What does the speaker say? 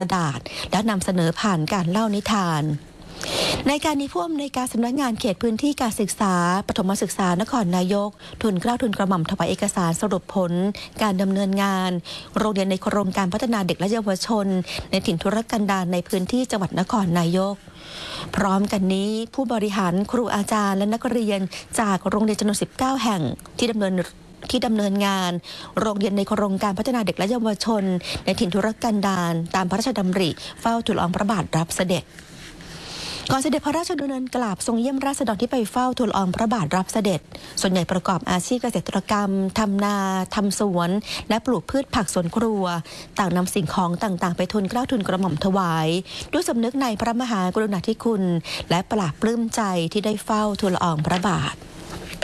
กระดาษและนำเสนอผ่านการเล่านิทานในการนี้ผู้อำนวยการสำนักงานเขตพื้นที่การศึกษาปฐมศึกษานครนายกทุนเกล้าทุนกระหม่อมถวายเอกสารสรุปผลการดำเนินงานโรงเรียนในโครงการพัฒนาเด็กและเยาวชนในถิ่นทุรกันดารในพื้นที่จังหวัดนครนายกพร้อมกันนี้ผู้บริหารครูอาจารย์และนักเรียนจากโรงเรียนจำนวน19แห่งที่ดำเนินงานโรงเรียนในโครงการพัฒนาเด็กและเยาวชนในถิ่นทุรกันดารตามพระราชดำริเฝ้าทูลละอองพระบาทรับเสด็จก่อนเสด็จพระราชดำเนินกราบทรงเยี่ยมราษฎรที่ไปเฝ้าทูลละอองพระบาทรับเสด็จส่วนใหญ่ประกอบอาชีพเกษตรกรรมทำนาทำสวนและปลูกพืชผักสวนครัวต่างนำสิ่งของต่างๆไปทูลเกล้าทูลกระหม่อมถวายด้วยสำนึกในพระมหากรุณาธิคุณและปลาบปลื้มใจที่ได้เฝ้าทูลละอองพระบาท